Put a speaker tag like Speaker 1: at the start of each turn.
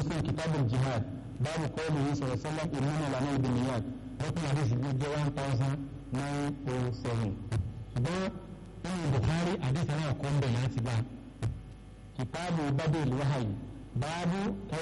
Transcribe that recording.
Speaker 1: Muslim kitabul jihad báàbù kọ́ọ̀lù yìí sọ̀rọ̀ sọ́lá ìmọ̀nà lànà ìbìnìyàn lọ́kùnrin àdéhùn ló jẹ́ 1907 ṣùgbọ́n nínú Bukhari àdéhùn náà kọ́ ń bẹ̀ láti bá kitabu badil wahyi báàbù